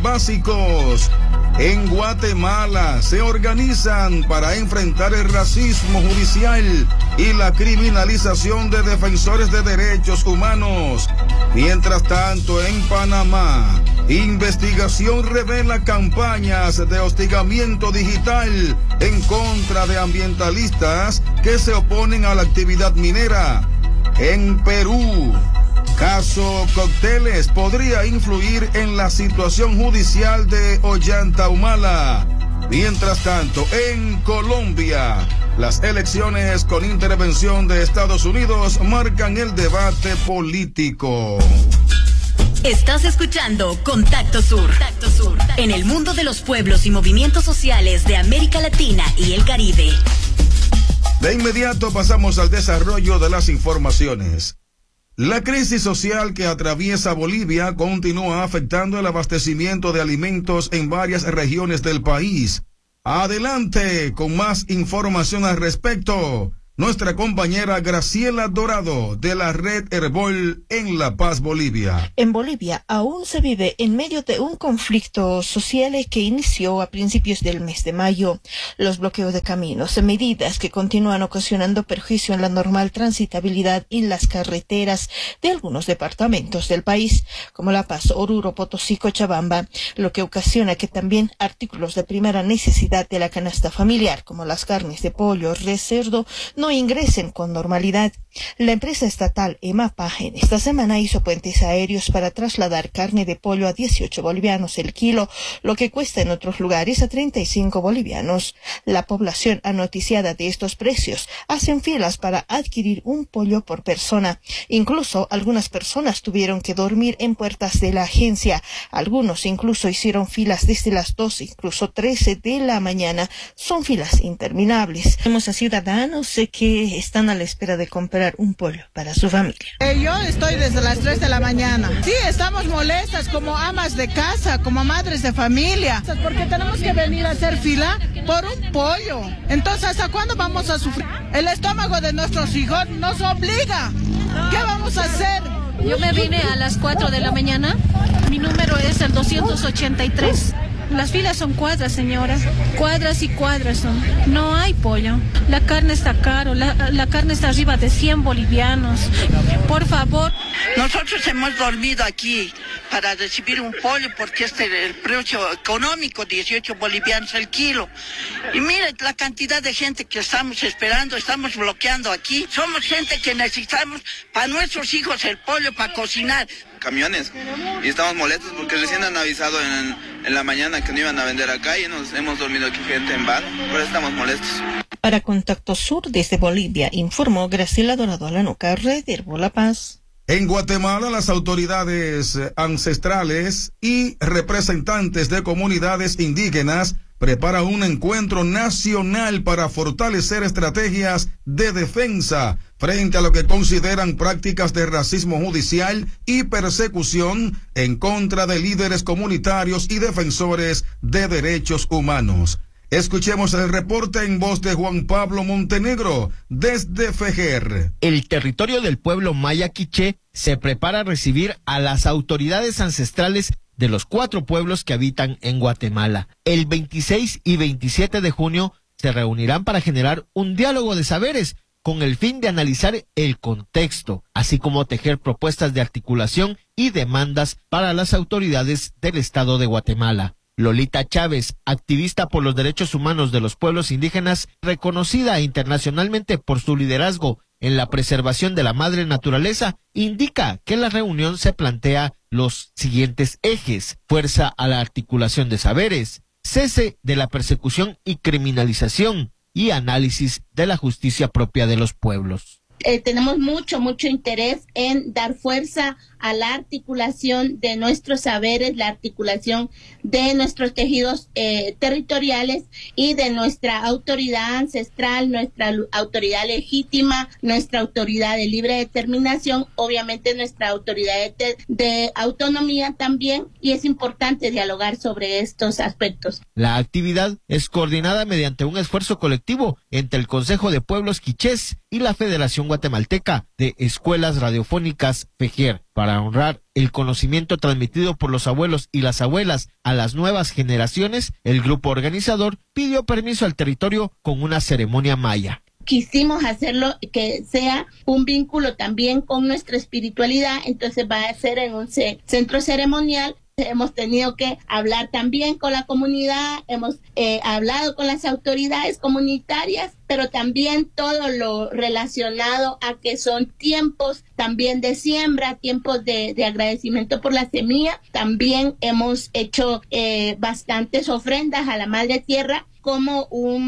básicos. En Guatemala se organizan para enfrentar el racismo judicial y la criminalización de defensores de derechos humanos. Mientras tanto, en Panamá, investigación revela campañas de hostigamiento digital en contra de ambientalistas que se oponen a la actividad minera. En Perú, caso Cócteles podría influir en la situación judicial de Ollanta Humala. Mientras tanto, en Colombia, las elecciones con intervención de Estados Unidos marcan el debate político. Estás escuchando Contacto Sur. Contacto Sur. En el mundo de los pueblos y movimientos sociales de América Latina y el Caribe. De inmediato pasamos al desarrollo de las informaciones. La crisis social que atraviesa Bolivia continúa afectando el abastecimiento de alimentos en varias regiones del país. Adelante con más información al respecto. Nuestra compañera Graciela Dorado de la Red Herbol en La Paz, Bolivia. En Bolivia aún se vive en medio de un conflicto social que inició a principios del mes de mayo. Los bloqueos de caminos, medidas que continúan ocasionando perjuicio en la normal transitabilidad en las carreteras de algunos departamentos del país, como La Paz, Oruro, Potosí, Cochabamba, lo que ocasiona que también artículos de primera necesidad de la canasta familiar, como las carnes de pollo, res, cerdo, no ingresen con normalidad. La empresa estatal EMAPA en esta semana hizo puentes aéreos para trasladar carne de pollo a 18 bolivianos el kilo, lo que cuesta en otros lugares a 35 bolivianos. La población anoticiada de estos precios hacen filas para adquirir un pollo por persona. Incluso algunas personas tuvieron que dormir en puertas de la agencia. Algunos incluso hicieron filas desde las 12, incluso 13 de la mañana. Son filas interminables. Tenemos a ciudadanos que están a la espera de comprar un pollo para su familia. Yo estoy desde las 3 de la mañana. Sí, estamos molestas como amas de casa, como madres de familia, porque tenemos que venir a hacer fila por un pollo. Entonces, ¿hasta cuándo vamos a sufrir? El estómago de nuestros hijos nos obliga. ¿Qué vamos a hacer? Yo me vine a las 4 de la mañana. Mi número es el 283. Las filas son cuadras, señora. Cuadras y cuadras son. No hay pollo. La carne está caro. La carne está arriba de 100 bolivianos. Por favor. Nosotros hemos dormido aquí para recibir un pollo porque el precio económico, 18 bolivianos el kilo. Y mire la cantidad de gente que estamos esperando, estamos bloqueando aquí. Somos gente que necesitamos para nuestros hijos el pollo para cocinar. Camiones y estamos molestos porque recién han avisado en la mañana que no iban a vender acá y nos hemos dormido aquí gente en bar, por eso estamos molestos. Para Contacto Sur desde Bolivia, informó Graciela Dorado Alanuca, Red Herbol La Paz. En Guatemala, las autoridades ancestrales y representantes de comunidades indígenas preparan un encuentro nacional para fortalecer estrategias de defensa frente a lo que consideran prácticas de racismo judicial y persecución en contra de líderes comunitarios y defensores de derechos humanos. Escuchemos el reporte en voz de Juan Pablo Montenegro, desde Fejer. El territorio del pueblo maya quiché se prepara a recibir a las autoridades ancestrales de los 4 pueblos que habitan en Guatemala. El 26 y 27 de junio se reunirán para generar un diálogo de saberes con el fin de analizar el contexto, así como tejer propuestas de articulación y demandas para las autoridades del estado de Guatemala. Lolita Chávez, activista por los derechos humanos de los pueblos indígenas, reconocida internacionalmente por su liderazgo en la preservación de la madre naturaleza, indica que la reunión se plantea los siguientes ejes: fuerza a la articulación de saberes, cese de la persecución y criminalización y análisis de la justicia propia de los pueblos. Tenemos mucho interés en dar fuerza a la articulación de nuestros saberes, la articulación de nuestros tejidos territoriales y de nuestra autoridad ancestral, nuestra autoridad legítima, nuestra autoridad de libre determinación, obviamente nuestra autoridad de autonomía también, y es importante dialogar sobre estos aspectos. La actividad es coordinada mediante un esfuerzo colectivo entre el Consejo de Pueblos Quichés y la Federación Guatemalteca de Escuelas Radiofónicas FEGER. Para para honrar el conocimiento transmitido por los abuelos y las abuelas a las nuevas generaciones, el grupo organizador pidió permiso al territorio con una ceremonia maya. Quisimos hacerlo que sea un vínculo también con nuestra espiritualidad, entonces va a ser en un centro ceremonial. Hemos tenido que hablar también con la comunidad, hemos hablado con las autoridades comunitarias, pero también todo lo relacionado a que son tiempos también de siembra, tiempos de agradecimiento por la semilla. También hemos hecho bastantes ofrendas a la Madre Tierra como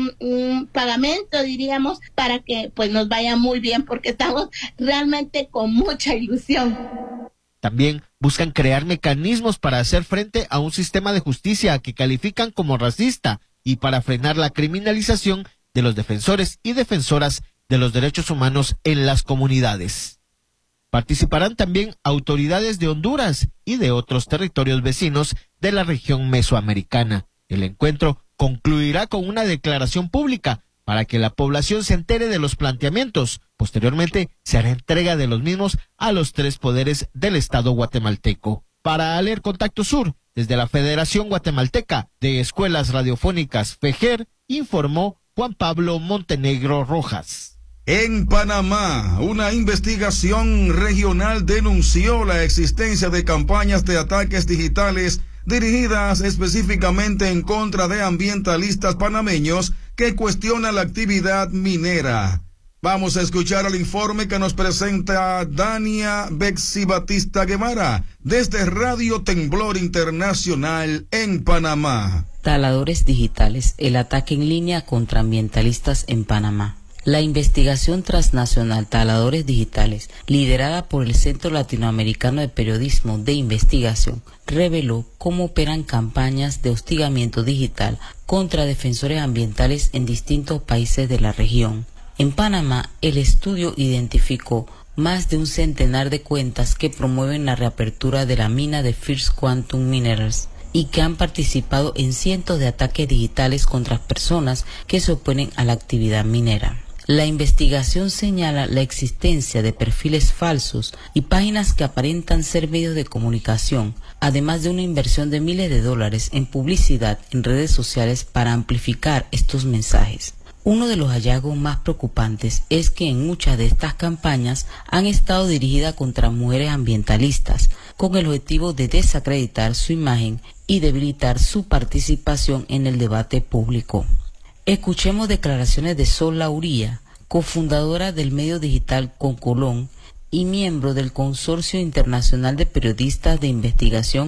un pagamento, diríamos, para que pues nos vaya muy bien, porque estamos realmente con mucha ilusión. También buscan crear mecanismos para hacer frente a un sistema de justicia que califican como racista y para frenar la criminalización de los defensores y defensoras de los derechos humanos en las comunidades. Participarán también autoridades de Honduras y de otros territorios vecinos de la región mesoamericana. El encuentro concluirá con una declaración pública para que la población se entere de los planteamientos. Posteriormente, se hará entrega de los mismos a los 3 poderes del Estado guatemalteco. Para ALER Contacto Sur, desde la Federación Guatemalteca de Escuelas Radiofónicas, FEGER, informó Juan Pablo Montenegro Rojas. En Panamá, una investigación regional denunció la existencia de campañas de ataques digitales dirigidas específicamente en contra de ambientalistas panameños que cuestionan la actividad minera. Vamos a escuchar el informe que nos presenta Dania Bexi Batista Guevara desde Radio Temblor Internacional en Panamá. Taladores digitales, el ataque en línea contra ambientalistas en Panamá. La investigación transnacional Taladores Digitales, liderada por el Centro Latinoamericano de Periodismo de Investigación, reveló cómo operan campañas de hostigamiento digital contra defensores ambientales en distintos países de la región. En Panamá, el estudio identificó más de un centenar de cuentas que promueven la reapertura de la mina de First Quantum Minerals y que han participado en cientos de ataques digitales contra personas que se oponen a la actividad minera. La investigación señala la existencia de perfiles falsos y páginas que aparentan ser medios de comunicación, además de una inversión de miles de dólares en publicidad en redes sociales para amplificar estos mensajes. Uno de los hallazgos más preocupantes es que en muchas de estas campañas han estado dirigidas contra mujeres ambientalistas, con el objetivo de desacreditar su imagen y debilitar su participación en el debate público. Escuchemos declaraciones de Sol Lauría, cofundadora del medio digital Concolón y miembro del Consorcio Internacional de Periodistas de Investigación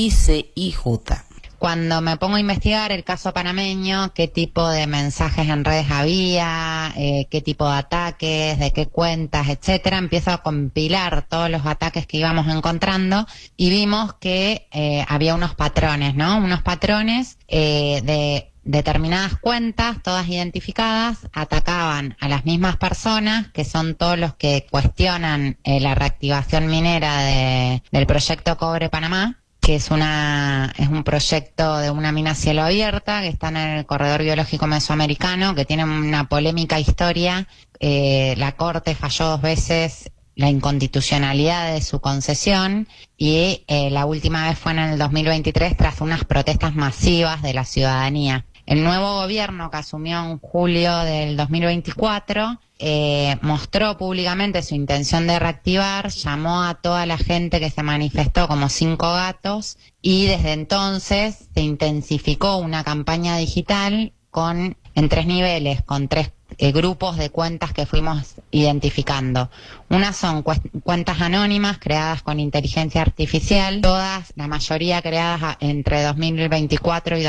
ICIJ. Cuando me pongo a investigar el caso panameño, qué tipo de mensajes en redes había, qué tipo de ataques, de qué cuentas, etcétera, empiezo a compilar todos los ataques que íbamos encontrando y vimos que había unos patrones, ¿no? Unos patrones de determinadas cuentas, todas identificadas, atacaban a las mismas personas, que son todos los que cuestionan la reactivación minera del proyecto Cobre Panamá, que es un proyecto de una mina a cielo abierta que está en el corredor biológico mesoamericano, que tiene una polémica historia. La Corte falló 2 veces la inconstitucionalidad de su concesión y la última vez fue en el 2023 tras unas protestas masivas de la ciudadanía. El nuevo gobierno que asumió en julio del 2024 mostró públicamente su intención de reactivar, llamó a toda la gente que se manifestó como 5 gatos y desde entonces se intensificó una campaña digital en 3 niveles, con 3 grupos de cuentas que fuimos identificando. Unas son cuentas anónimas creadas con inteligencia artificial, la mayoría creadas entre 2024 y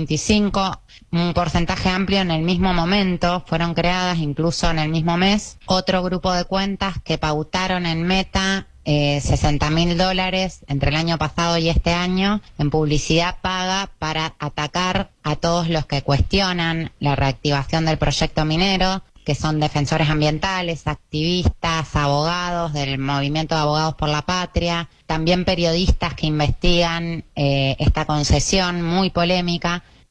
2025, un porcentaje amplio en el mismo momento, fueron creadas incluso en el mismo mes. Otro grupo de cuentas que pautaron en Meta $60,000 entre el año pasado y este año en publicidad paga para atacar a todos los que cuestionan la reactivación del proyecto minero, que son defensores ambientales, activistas, abogados del movimiento de Abogados por la Patria, también periodistas que investigan esta concesión muy polémica.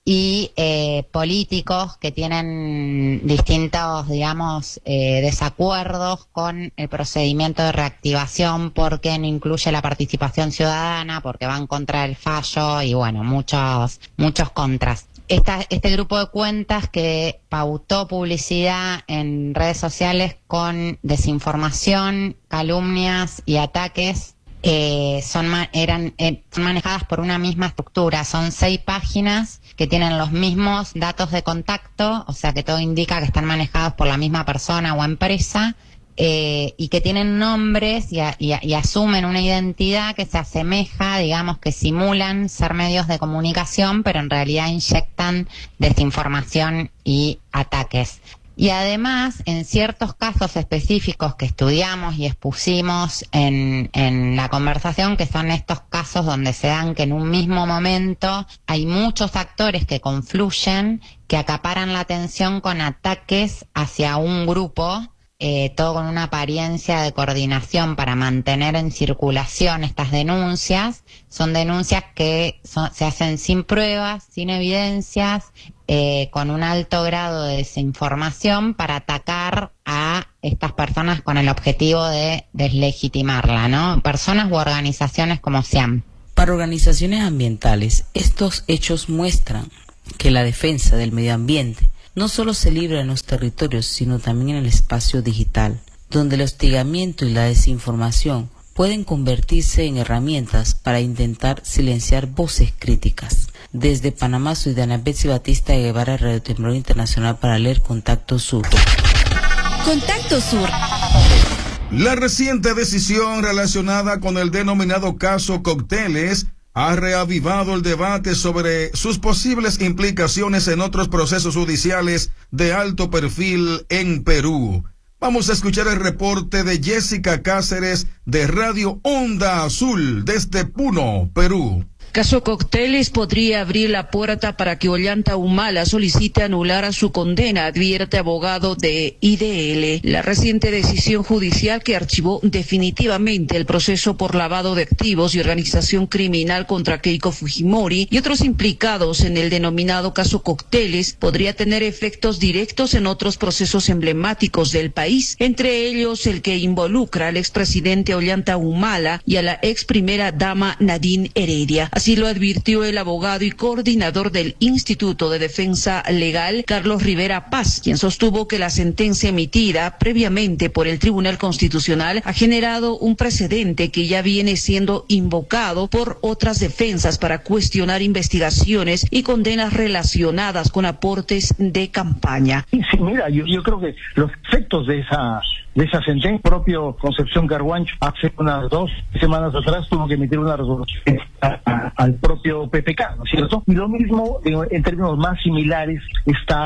y políticos que tienen distintos, digamos, desacuerdos con el procedimiento de reactivación porque no incluye la participación ciudadana, porque va en contra del fallo y bueno, muchos contras. Este grupo de cuentas que pautó publicidad en redes sociales con desinformación, calumnias y ataques son manejadas por una misma estructura. Son 6 páginas que tienen los mismos datos de contacto, o sea que todo indica que están manejados por la misma persona o empresa, y que tienen nombres y asumen una identidad que se asemeja, digamos, que simulan ser medios de comunicación, pero en realidad inyectan desinformación y ataques. Y además, en ciertos casos específicos que estudiamos y expusimos en la conversación, que son estos casos donde se dan que en un mismo momento hay muchos actores que confluyen, que acaparan la atención con ataques hacia un grupo, todo con una apariencia de coordinación para mantener en circulación estas denuncias. Son denuncias que se hacen sin pruebas, sin evidencias, con un alto grado de desinformación para atacar a estas personas con el objetivo de deslegitimarla, ¿no? Personas u organizaciones como sean. Para organizaciones ambientales, estos hechos muestran que la defensa del medio ambiente no solo se libra en los territorios, sino también en el espacio digital, donde el hostigamiento y la desinformación pueden convertirse en herramientas para intentar silenciar voces críticas. Desde Panamá, soy Diana Betsy Batista de Guevara, Radio Temblor Internacional, para leer Contacto Sur. Contacto Sur. La reciente decisión relacionada con el denominado caso Cócteles ha reavivado el debate sobre sus posibles implicaciones en otros procesos judiciales de alto perfil en Perú. Vamos a escuchar el reporte de Jessica Cáceres de Radio Onda Azul desde Puno, Perú. Caso Cócteles podría abrir la puerta para que Ollanta Humala solicite anular su condena, advierte abogado de IDL. La reciente decisión judicial que archivó definitivamente el proceso por lavado de activos y organización criminal contra Keiko Fujimori y otros implicados en el denominado caso Cócteles podría tener efectos directos en otros procesos emblemáticos del país, entre ellos el que involucra al expresidente Ollanta Humala y a la ex primera dama Nadine Heredia. Así lo advirtió el abogado y coordinador del Instituto de Defensa Legal, Carlos Rivera Paz, quien sostuvo que la sentencia emitida previamente por el Tribunal Constitucional ha generado un precedente que ya viene siendo invocado por otras defensas para cuestionar investigaciones y condenas relacionadas con aportes de campaña. Sí, mira, yo creo que los efectos de esa sentencia, propio Concepción Carguancho, hace unas 2 semanas atrás tuvo que emitir una resolución al propio PPK, ¿no es cierto? Y lo mismo, en términos más similares, está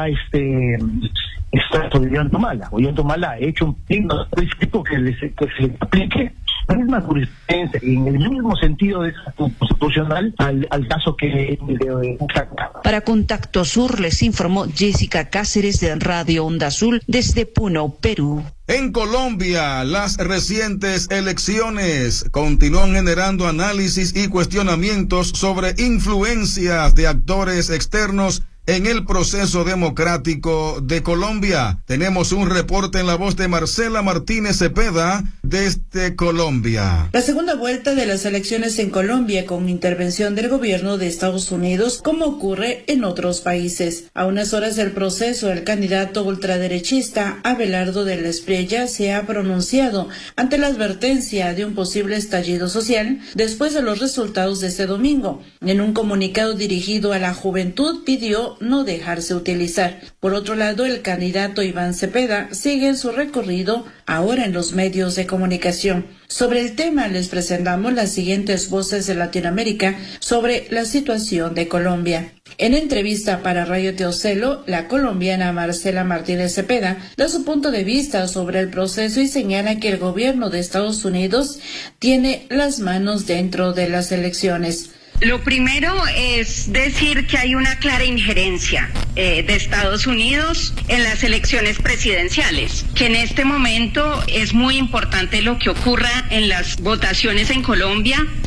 Ollanta Humala. Ollanta Humala ha hecho un pleno específico que se aplique la misma jurisprudencia y en el mismo sentido constitucional al caso que Para Contacto Sur les informó Jessica Cáceres de Radio Onda Azul desde Puno, Perú. En Colombia, las recientes elecciones continúan generando análisis y cuestionamientos sobre influencias de actores externos en el proceso democrático de Colombia. Tenemos un reporte en la voz de Marcela Martínez Cepeda desde Colombia. La segunda vuelta de las elecciones en Colombia con intervención del gobierno de Estados Unidos, como ocurre en otros países. A unas horas del proceso, el candidato ultraderechista Abelardo de la Espriella se ha pronunciado ante la advertencia de un posible estallido social después de los resultados de este domingo. En un comunicado dirigido a la juventud pidió no dejarse utilizar. Por otro lado, el candidato Iván Cepeda sigue en su recorrido ahora en los medios de comunicación. Sobre el tema les presentamos las siguientes voces de Latinoamérica sobre la situación de Colombia. En entrevista para Radio Teocelo, la colombiana Marcela Martínez Cepeda da su punto de vista sobre el proceso y señala que el gobierno de Estados Unidos tiene las manos dentro de las elecciones. Lo primero es decir que hay una clara injerencia de Estados Unidos en las elecciones presidenciales, que en este momento es muy importante lo que ocurra en las votaciones en Colombia,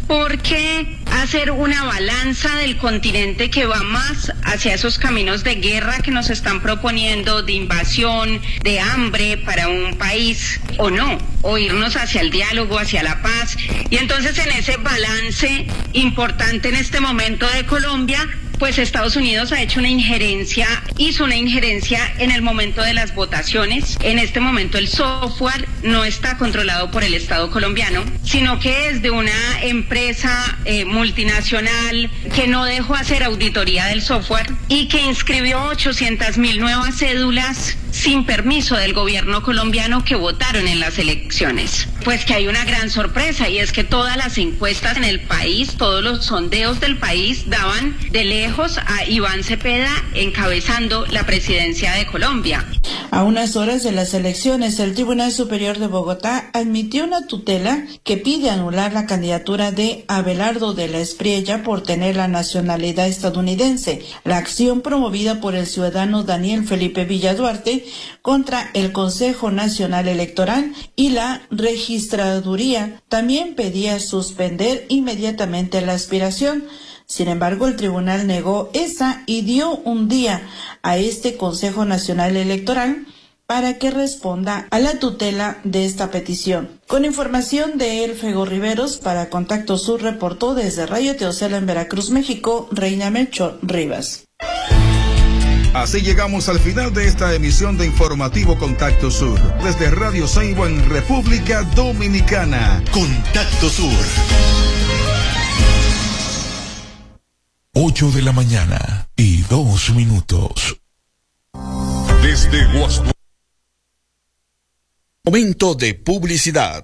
porque hacer una balanza del continente que va más hacia esos caminos de guerra que nos están proponiendo, de invasión, de hambre para un país, o no, o irnos hacia el diálogo, hacia la paz. Y entonces en ese balance importante en este momento de Colombia, pues Estados Unidos hizo una injerencia en el momento de las votaciones. En este momento el software no está controlado por el Estado colombiano, sino que es de una empresa multinacional que no dejó hacer auditoría del software y que inscribió 800.000 nuevas cédulas sin permiso del gobierno colombiano que votaron en las elecciones. Pues que hay una gran sorpresa, y es que todas las encuestas en el país, todos los sondeos del país daban de lejos a Iván Cepeda encabezando la presidencia de Colombia. A unas horas de las elecciones, el Tribunal Superior de Bogotá admitió una tutela que pide anular la candidatura de Abelardo de la Espriella por tener la nacionalidad estadounidense. La acción promovida por el ciudadano Daniel Felipe Villaduarte contra el Consejo Nacional Electoral y la Registraduría también pedía suspender inmediatamente la aspiración. Sin embargo, el tribunal negó esa y dio un día a este Consejo Nacional Electoral para que responda a la tutela de esta petición. Con información de Elfego Riveros, para Contacto Sur reportó desde Radio Teocela en Veracruz, México, Reina Melchor Rivas. Así llegamos al final de esta emisión de Informativo Contacto Sur, desde Radio Seibo en República Dominicana. Contacto Sur. 8 de la mañana y 2 minutos. Desde Guasdualito. Momento de publicidad.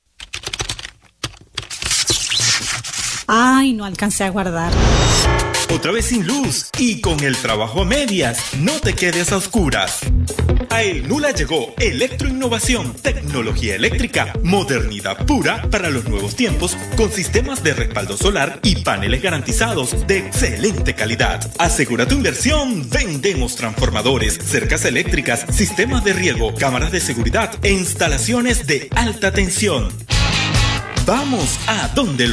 Ay, no alcancé a guardar. Otra vez sin luz y con el trabajo a medias. No te quedes a oscuras. A El Nula llegó electroinnovación, tecnología eléctrica, modernidad pura para los nuevos tiempos, con sistemas de respaldo solar y paneles garantizados de excelente calidad. Asegura tu inversión. Vendemos transformadores, cercas eléctricas, sistemas de riego, cámaras de seguridad e instalaciones de alta tensión. Vamos a donde